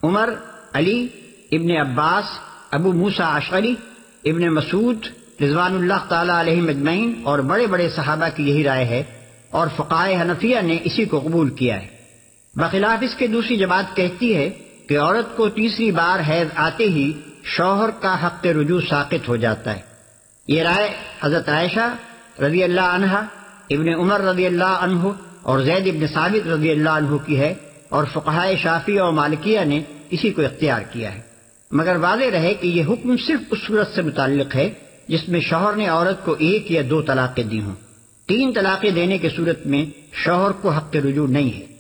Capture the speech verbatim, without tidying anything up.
उमर, अली, इब्ने अब्बास, अबू मूसा अशअरी, इब्ने मसूद रिज़वानुल्लाह ताला अलैहिम अजमईन और बड़े बड़े सहाबा की यही राय है और फ़ुक़हाए हनफिया ने इसी को कबूल किया है। बखिलाफ इसके दूसरी जमात कहती है कि औरत को तीसरी बार हैज आते ही शौहर का हक़ रुजू साक़ित हो जाता है। ये राय हज़रत आयशा रज़ी अल्लाह अन्हा, इब्ने उमर रज़ी अल्लाह अन्हु और ज़ैद इब्न साबित रज़ी अल्लाह अन्हु की है और फ़ुक़हाए शाफ़ी और मालिकिया ने इसी को इख्तियार किया है। मगर वाज़ेह रहे कि यह हुक्म सिर्फ उस सूरत से मुताल्लिक़ है जिसमें शौहर ने औरत को एक या दो तलाक़ें दी हों। तीन तलाक़ें देने की सूरत में शौहर को हक़ रुजू नहीं है।